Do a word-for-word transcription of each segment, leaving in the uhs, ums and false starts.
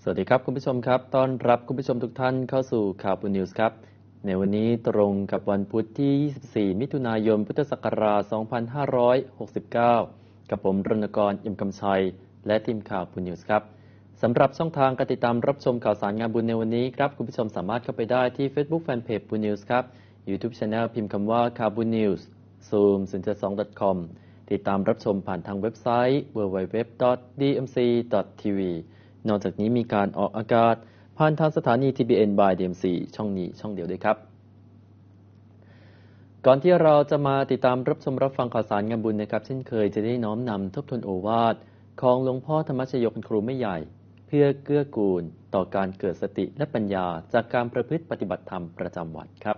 สวัสดีครับคุณผู้ชมครับต้อนรับคุณผู้ชมทุกท่านเข้าสู่ข่าวปูนิวส์ครับในวันนี้ตรงกับวันพุธที่ยี่สิบสี่มิถุนายนพุทธศักราชสองพันห้าร้อยหกสิบเก้ากับผมรณกรอิมกำชัยและทีมข่าวปูนิวส์ครับสำหรับช่องทางการติดตามรับชมข่าวสารงานบุญในวันนี้ครับคุณผู้ชมสามารถเข้าไปได้ที่ Facebook Fanpage ปูนิวส์ครับ YouTube Channel พิมพ์คำว่าข่าวปูนิวส์ ซูม ศูนย์ เจ็ด สอง ดอท คอม ติดตามรับชมผ่านทางเว็บไซต์ ดับเบิลยู ดับเบิลยู ดับเบิลยู ดอท ดี เอ็ม ซี ดอท ที วี นอกจากนี้มีการออกอากาศผ่านทางสถานี ที บี เอ็น by ดี เอ็ม ซี ช่องนี้ช่องเดียวด้วยครับก่อนที่เราจะมาติดตามรับชมรับฟังข่าวสารงานบุญนะครับเช่นเคยจะได้น้อมนำทบทวนโอวาทของหลวงพ่อธรรมชโยครูไม่ใหญ่เพื่อเกื้อกูลต่อการเกิดสติและปัญญาจากการประพฤติปฏิบัติธรรมประจำวันครับ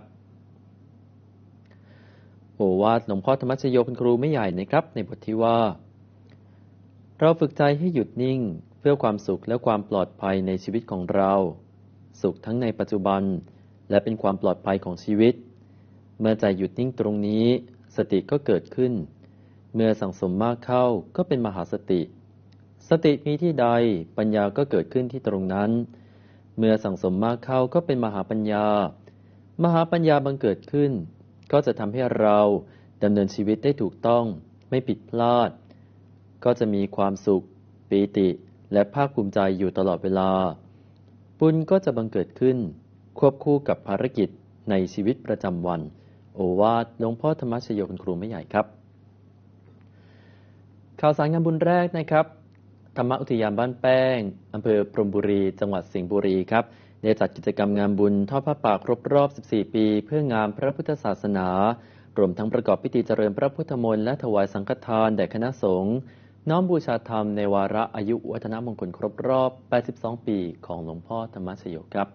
โอวาทหลวงพ่อธรรมชโยครูไม่ใหญ่นะครับในบทที่ว่าเราฝึกใจให้หยุดนิ่งเพื่อความสุขและความปลอดภัยในชีวิตของเราสุขทั้งในปัจจุบันและเป็นความปลอดภัยของชีวิตเมื่อใจหยุดนิ่งตรงนี้สติก็เกิดขึ้นเมื่อสั่งสมมากเข้าก็เป็นมหาสติสติมีที่ใดปัญญาก็เกิดขึ้นที่ตรงนั้นเมื่อสั่งสมมากเข้าก็เป็นมหาปัญญามหาปัญญาบังเกิดขึ้นก็จะทำให้เราดำเนินชีวิตได้ถูกต้องไม่ผิดพลาดก็จะมีความสุขปีติและภาคภูมิใจอยู่ตลอดเวลาบุญก็จะบังเกิดขึ้นควบคู่กับภารกิจในชีวิตประจำวันโอวาทหลวงพ่อธรรมชโยครูไม่ใหญ่ครับข่าวสารงานบุญแรกนะครับธรรมอุทยานบ้านแป้งอำเภอพรหมบุรีจังหวัดสิงห์บุรีครับได้จัดกิจกรรมงานบุญทอดผ้าป่าครบรอบสิบสี่ปีเพื่องานพระพุทธศาสนารวมทั้งประกอบพิธีเจริญพระพุทธมนต์และถวายสังฆทานแด่คณะสงฆ์น้อมบูชาธรรมในวาระอายุวัฒนมงคลครบรอบแปดสิบสองปีของหลวงพ่อธรรมชโยครับ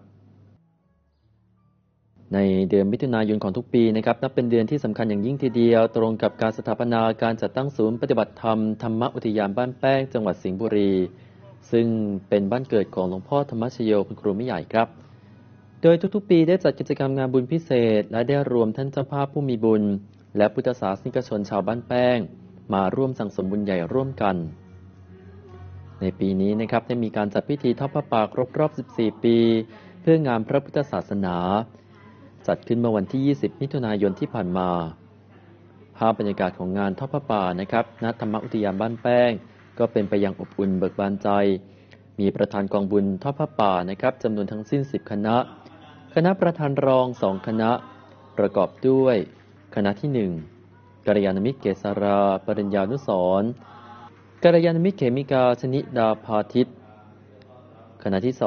ในเดือนมิถุนายนของทุกปีนะครับนับเป็นเดือนที่สำคัญอย่างยิ่งทีเดียวตรงกับการสถาปนาการจัดตั้งศูนย์ปฏิบัติธรรมธรรมอุทยานบ้านแป้งจังหวัดสิงห์บุรีซึ่งเป็นบ้านเกิดของหลวงพ่อธรรมชโยคุณครูไม่ใหญ่ครับโดยทุกๆปีได้จัดกิจกรรมงานบุญพิเศษและได้รวมท่านเจ้าภาพผู้มีบุญและพุทธศาสนิกชนชาวบ้านแป้งมาร่วมสั่งสมบุญใหญ่ร่วมกันในปีนี้นะครับได้มีการจัดพิธีทอดผ้าป่าครบรอบสิบสี่ปีเพื่องานพระพุทธศาสนาจัดขึ้นเมื่อวันที่ยี่สิบมิถุนายนที่ผ่านมาภาพบรรยากาศของงานทอดผ้าป่านะครับณธรรมอุทยานบ้านแป้งก็เป็นไปอย่างอบอุ่นเบิกบานใจมีประธานกองบุญทอดผ้าป่านะครับจำนวนทั้งสิ้นสิบคณะคณะประธานรองสองคณะประกอบด้วยคณะที่หนึ่งกัลยาณมิตรเกษราปริญญานุสรณ์กัลยาณมิตรเขมิกาชนิดาภาทิพย์คณะที่สอง